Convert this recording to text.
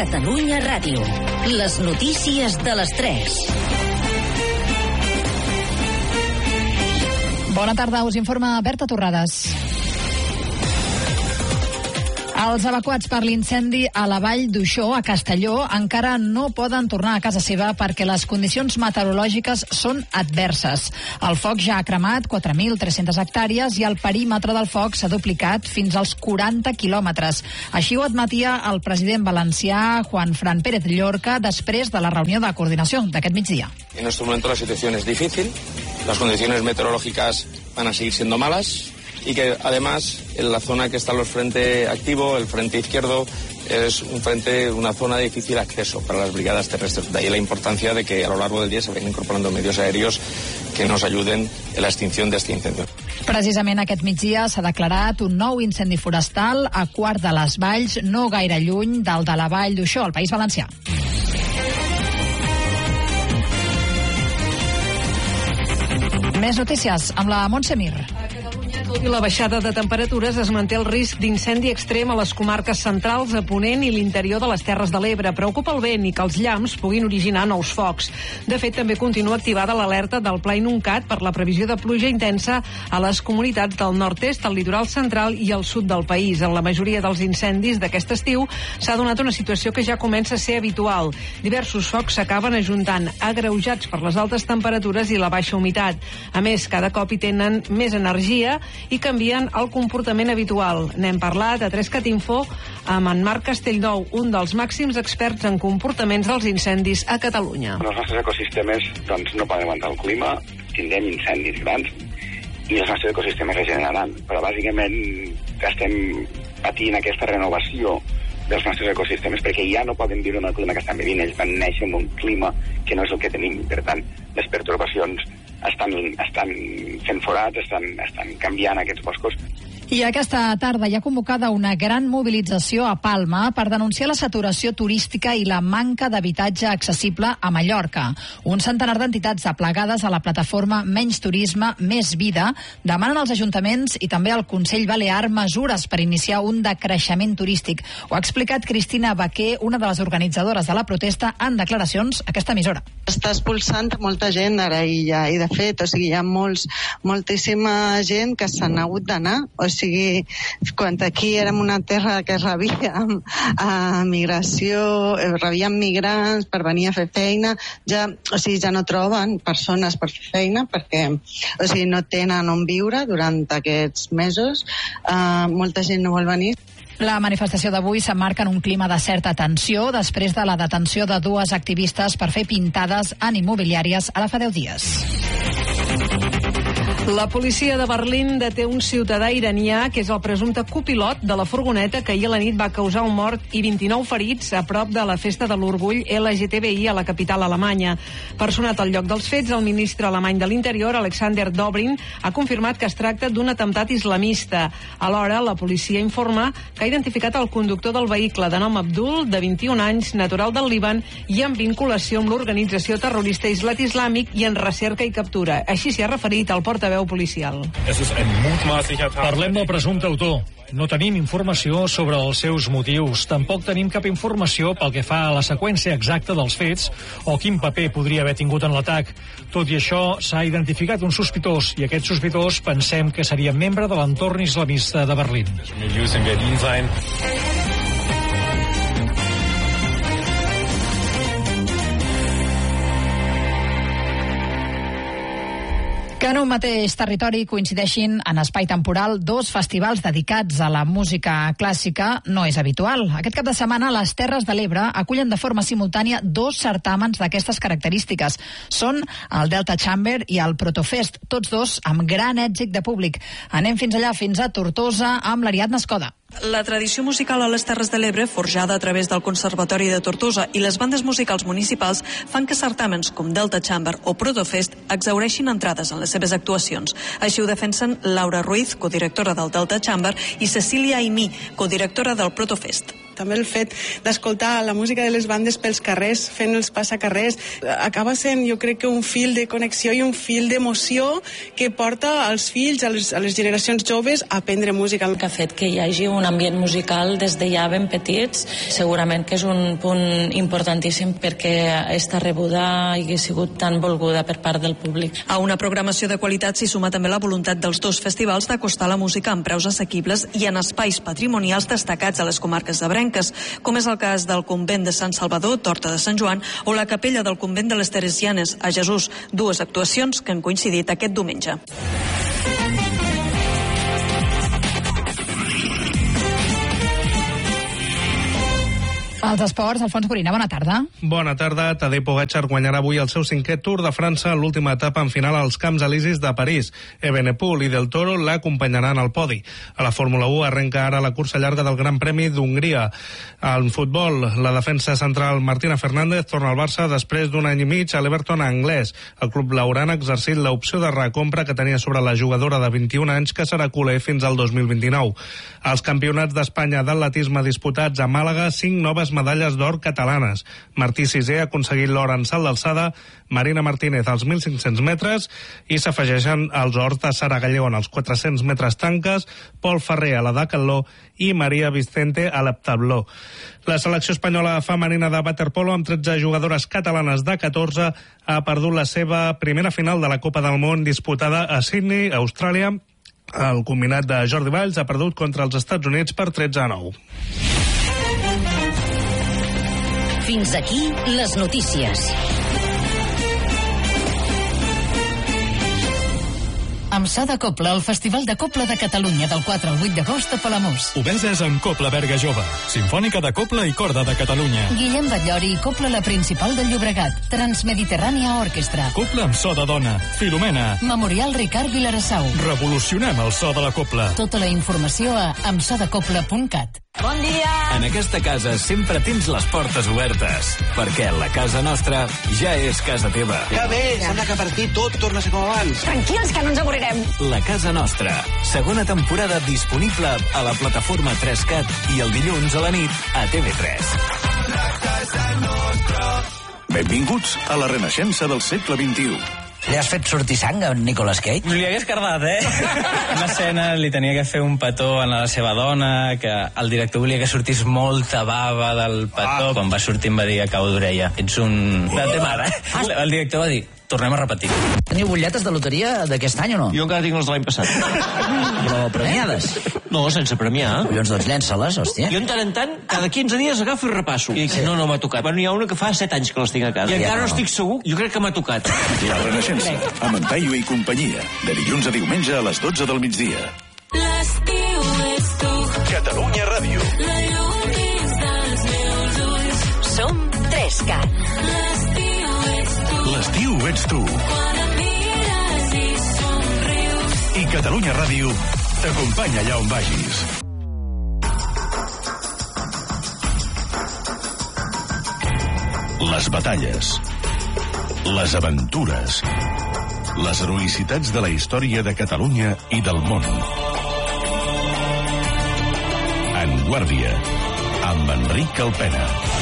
Catalunya Ràdio. Les notícies de les 3. Bona tarda, us informa Berta Torrades. Els evacuats per l'incendi a la vall d'Uixó, a Castelló, encara no poden tornar a casa seva perquè les condicions meteorològiques són adverses. El foc ja ha cremat 4.300 hectàrees i el perímetre del foc s'ha duplicat fins als 40 quilòmetres. Així ho admetia el president valencià Juanfran Pérez Llorca després de la reunió de coordinació d'aquest migdia. En este momento la situación es difícil, las condiciones meteorológicas van a seguir siendo malas. Y que además en la zona que está el frente activo, el frente izquierdo, es una zona de difícil acceso para las brigadas terrestres. De ahí la importancia de que a lo largo del día se vayan incorporando medios aéreos que nos ayuden en la extinción de este incendio. Precisament aquest migdia s'ha declarat un nou incendi forestal a Quart de les Valls, no gaire lluny del de la vall d'Uixó, al País Valencià. Més notícies amb la Montse Mir. Tot i la baixada de temperatures, es manté el risc d'incendi extrem a les comarques centrals, a Ponent i l'interior de les Terres de l'Ebre. Preocupa el vent i que els llamps puguin originar nous focs. De fet, també continua activada l'alerta del Pla Inuncat per la previsió de pluja intensa a les comunitats del nord-est, el litoral central i el sud del país. En la majoria dels incendis d'aquest estiu s'ha donat una situació que ja comença a ser habitual. Diversos focs s'acaben ajuntant, agreujats per les altes temperatures i la baixa humitat. A més, cada cop hi tenen més energia i canvien el comportament habitual. N'hem parlat a 3cat Info amb en Marc Castellnou, un dels màxims experts en comportaments dels incendis a Catalunya. Els nostres ecosistemes no poden aguantar el clima, tindrem incendis grans i els nostres ecosistemes regeneraran, però bàsicament estem patint aquesta renovació dels nostres ecosistemes perquè ja no poden viure en el clima que estan vivint. Ells van néixer en un clima que no és el que tenim. Per tant, les pertorbacions estan fent forats, estan canviant aquests boscos. I aquesta tarda hi ha convocada una gran mobilització a Palma per denunciar la saturació turística i la manca d'habitatge accessible a Mallorca. Un centenar d'entitats aplegades a la plataforma Menys Turisme, Més Vida demanen als ajuntaments i també al Consell Balear mesures per iniciar un decreixement turístic. Ho ha explicat Cristina Baquer, una de les organitzadores de la protesta, en declaracions a aquesta emissora. Està expulsant molta gent ara i de fet, hi ha moltíssima gent que s'han hagut d'anar, quan aquí érem una terra que rebíem migració, rebíem migrants per venir a fer feina, ja no troben persones per fer feina perquè no tenen on viure durant aquests mesos, molta gent no vol venir. La manifestació d'avui s'emmarca en un clima de certa tensió després de la detenció de 2 activistes per fer pintades en immobiliàries ara fa 10 dies. La policia de Berlín deté un ciutadà iranià que és el presumpte copilot de la furgoneta que ahir a la nit va causar un mort i 29 ferits a prop de la festa de l'orgull LGTBI a la capital alemanya. Personat al lloc dels fets, el ministre alemany de l'Interior, Alexander Dobrindt, ha confirmat que es tracta d'un atemptat islamista. Alhora, la policia informa que ha identificat el conductor del vehicle de nom Abdul, de 21 anys, natural del Líban i en vinculació amb l'organització terrorista Islat Islàmic i en recerca i captura. Així s'hi ha referit el portaveu policial. Parlem del presumpte autor. No tenim informació sobre els seus motius. Tampoc tenim cap informació pel que fa a la seqüència exacta dels fets o quin paper podria haver tingut en l'atac. Tot i això, s'ha identificat un sospitós i aquest sospitós pensem que seria membre de l'entorn islamista de Berlín. Que en un mateix territori coincideixin en espai temporal 2 festivals dedicats a la música clàssica no és habitual. Aquest cap de setmana les Terres de l'Ebre acullen de forma simultània 2 certàmens d'aquestes característiques. Són el Delta Chamber i el Protofest, tots 2 amb gran èxit de públic. Anem fins allà, fins a Tortosa, amb l'Ariadna Escoda. La tradició musical a les Terres de l'Ebre, forjada a través del Conservatori de Tortosa i les bandes musicals municipals, fan que certàmens com Delta Chamber o Protofest exhaureixin entrades en les seves actuacions. Així ho defensen Laura Ruiz, codirectora del Delta Chamber, i Cecília Aimí, codirectora del Protofest. també el fet d'escoltar la música de les bandes pels carrers, fent els passacarrers, acaba sent, jo crec que un fil de connexió i un fil d'emoció que porta als fills, a les generacions joves, a aprendre música. Que ha fet que hi hagi un ambient musical des de ja ben petits, segurament que és un punt importantíssim perquè aquesta rebuda hagi sigut tan volguda per part del públic. A una programació de qualitat s'hi suma també la voluntat dels dos festivals d'acostar la música amb preus assequibles i en espais patrimonials destacats a les comarques ebrenques, com és el cas del convent de Sant Salvador, Torta de Sant Joan, o la capella del convent de les Teresianes, a Jesús, dues actuacions que han coincidit aquest diumenge. Els esports, Alfons Gorina, bona tarda. Bona tarda. Tadej Pogačar guanyarà avui el seu 5è Tour de França, l'última etapa en final als Camps Elisis de París. Evenepoel i Del Toro l'acompanyaran al podi. A la Fórmula 1 arrenca ara la cursa llarga del Gran Premi d'Hongria. En futbol, la defensa central Martina Fernández torna al Barça després d'un any i mig a l'Everton anglès. El club blaugrana ha exercit l'opció de recompra que tenia sobre la jugadora de 21 anys que serà culer fins al 2029. Als campionats d'Espanya d'atletisme disputats a Màlaga, 5 noves medalles d'or catalanes. Martí Sisé ha aconseguit l'or en salt d'alçada, Marina Martínez als 1.500 metres i s'afegeixen els ors de Sara Gallón als 400 metres tanques, Pol Ferrer a la decatló i Maria Vicente a l'heptatló. La selecció espanyola femenina de waterpolo amb 13 jugadores catalanes de 14 ha perdut la seva primera final de la Copa del Món disputada a Sydney, Austràlia. El combinat de Jordi Valls ha perdut contra els Estats Units per 13-9. Fins aquí les notícies. Amb so de Copla, el Festival de Copla de Catalunya del 4 al 8 d'agost a Palamós. Obeses amb Copla Berga Jove, Simfònica de Copla i Corda de Catalunya. Guillem Batllori i Copla la Principal del Llobregat, Transmediterrània Orquestra. Copla amb so de dona, Filomena. Memorial Ricard Vilarassau. Revolucionem el so de la Copla. Tota la informació a amsodecopla.cat. Bon dia! En aquesta casa sempre tens les portes obertes, perquè la casa nostra ja és casa teva. Que bé! Sembla que a partir tot torna a ser com abans. Tranquils, que no ens avorrirem. La casa nostra. Segona temporada disponible a la plataforma 3CAT i el dilluns a la nit a TV3. La casa nostra. Benvinguts a la renaixença del segle XXI. Li has fet sortir sang a Nicolas Cage? Li hagués cardat, Una escena li tenia que fer un petó a la seva dona, que el director volia que sortís molta bava del petó. Quan va sortir em va dir a cau d'orella, ets un... De mare, El director va dir, tornem a repetir. Teniu butlletes de loteria d'aquest any o no? Jo encara tinc els de l'any passat. Però premiades? No, sense premiar. Collons, doncs llença-les, hòstia. Jo en tant, cada 15 dies agafo i repasso. I dic, no m'ha tocat. Bueno, hi ha una que fa 7 anys que les tinc a casa. I encara no estic segur, jo crec que m'ha tocat. La renaixença, amb en Paio i companyia. De dilluns a diumenge a les 12 del migdia. L'estiu és tu. Catalunya Ràdio. La llum dins dels meus ulls. Som 3CAT. L'estiu ets tu. L'estiu ets tu. Quan em mires i somrius. I Catalunya Ràdio t'acompanya allà on vagis. Les batalles, les aventures, les heroïcitats de la història de Catalunya i del món. En Guàrdia, amb Enric Alpena.